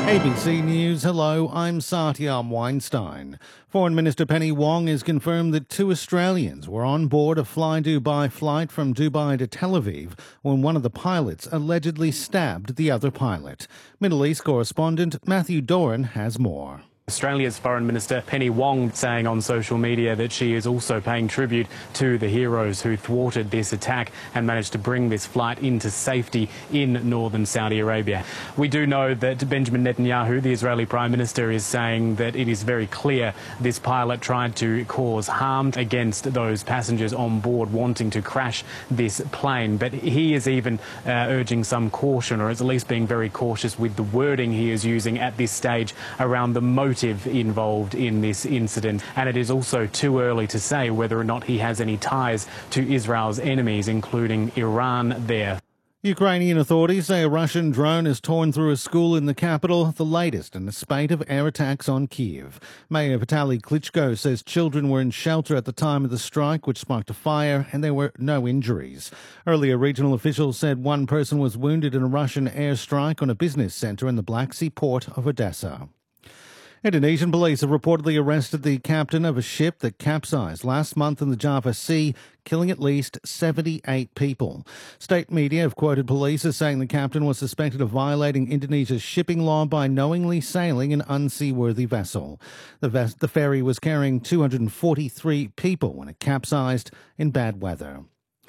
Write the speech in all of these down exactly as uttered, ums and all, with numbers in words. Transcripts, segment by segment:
A B C News, hello, I'm Satyam Weinstein. Foreign Minister Penny Wong has confirmed that two Australians were on board a Fly Dubai flight from Dubai to Tel Aviv when one of the pilots allegedly stabbed the other pilot. Middle East correspondent Matthew Doran has more. Australia's Foreign Minister Penny Wong saying on social media that she is also paying tribute to the heroes who thwarted this attack and managed to bring this flight into safety in northern Saudi Arabia. We do know that Benjamin Netanyahu, the Israeli Prime Minister, is saying that it is very clear this pilot tried to cause harm against those passengers on board wanting to crash this plane. But he is even uh, urging some caution, or at least being very cautious with the wording he is using at this stage around the motive involved in this incident, and it is also too early to say whether or not he has any ties to Israel's enemies, including Iran there. Ukrainian authorities say a Russian drone has torn through a school in the capital, the latest in a spate of air attacks on Kyiv. Mayor Vitaly Klitschko says children were in shelter at the time of the strike, which sparked a fire, and there were no injuries. Earlier, regional officials said one person was wounded in a Russian airstrike on a business centre in the Black Sea port of Odessa. Indonesian police have reportedly arrested the captain of a ship that capsized last month in the Java Sea, killing at least seventy-eight people. State media have quoted police as saying the captain was suspected of violating Indonesia's shipping law by knowingly sailing an unseaworthy vessel. The, ves- the ferry was carrying two hundred forty-three people when it capsized in bad weather.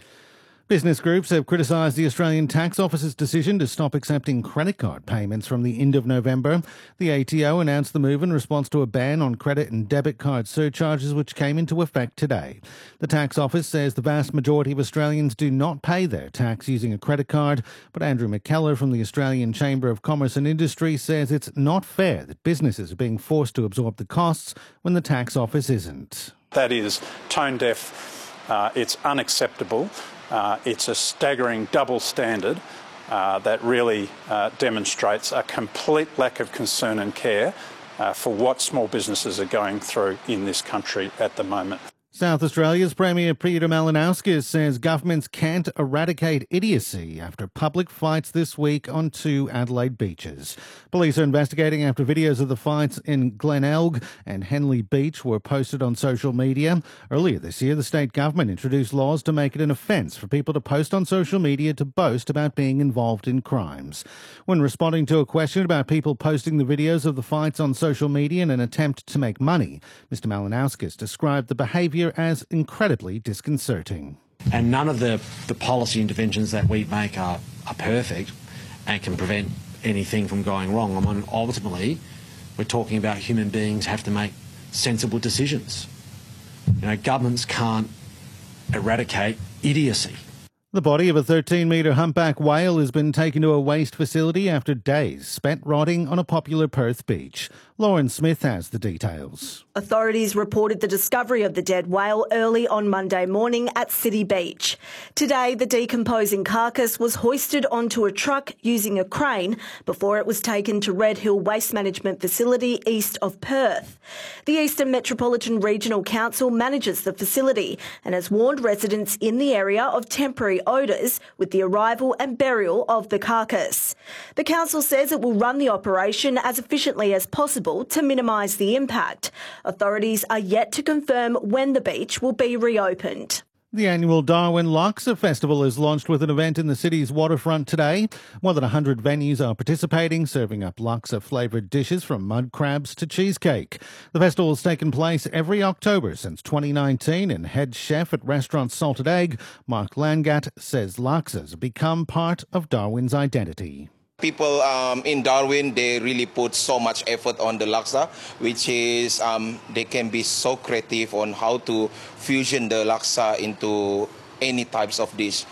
Business groups have criticised the Australian Tax Office's decision to stop accepting credit card payments from the end of November. The A T O announced the move in response to a ban on credit and debit card surcharges which came into effect today. The Tax Office says the vast majority of Australians do not pay their tax using a credit card, but Andrew McKellar from the Australian Chamber of Commerce and Industry says it's not fair that businesses are being forced to absorb the costs when the Tax Office isn't. That is tone deaf, uh, it's unacceptable. Uh, it's a staggering double standard uh, that really uh, demonstrates a complete lack of concern and care uh, for what small businesses are going through in this country at the moment. South Australia's Premier Peter Malinauskas says governments can't eradicate idiocy after public fights this week on two Adelaide beaches. Police are investigating after videos of the fights in Glenelg and Henley Beach were posted on social media. Earlier this year, the state government introduced laws to make it an offence for people to post on social media to boast about being involved in crimes. When responding to a question about people posting the videos of the fights on social media in an attempt to make money, Mr Malinauskas described the behaviour as incredibly disconcerting. And none of the, the policy interventions that we make are, are perfect and can prevent anything from going wrong. I mean, ultimately, we're talking about human beings have to make sensible decisions. You know, governments can't eradicate idiocy. The body of a thirteen metre humpback whale has been taken to a waste facility after days spent rotting on a popular Perth beach. Lauren Smith has the details. Authorities reported the discovery of the dead whale early on Monday morning at City Beach. Today, the decomposing carcass was hoisted onto a truck using a crane before it was taken to Red Hill Waste Management Facility east of Perth. The Eastern Metropolitan Regional Council manages the facility and has warned residents in the area of temporary odours with the arrival and burial of the carcass. The council says it will run the operation as efficiently as possible to minimise the impact. Authorities are yet to confirm when the beach will be reopened. The annual Darwin Laksa Festival is launched with an event in the city's waterfront today. More than one hundred venues are participating, serving up laksa-flavoured dishes from mud crabs to cheesecake. The festival has taken place every October since twenty nineteen, and head chef at restaurant Salted Egg, Mark Langat, says laksas have become part of Darwin's identity. People um, in Darwin, they really put so much effort on the laksa, which is um, they can be so creative on how to fusion the laksa into any types of dish,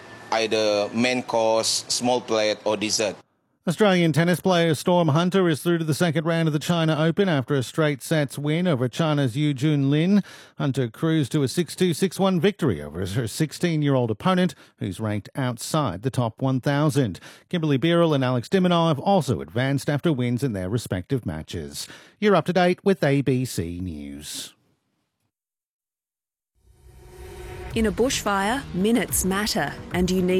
either main course, small plate or dessert. Australian tennis player Storm Hunter is through to the second round of the China Open after a straight sets win over China's Yu Jun Lin. Hunter cruised to a six two, six one victory over her sixteen-year-old opponent, who's ranked outside the top one thousand. Kimberly Birrell and Alex de Minaur have also advanced after wins in their respective matches. You're up to date with A B C News. In a bushfire, minutes matter, and you need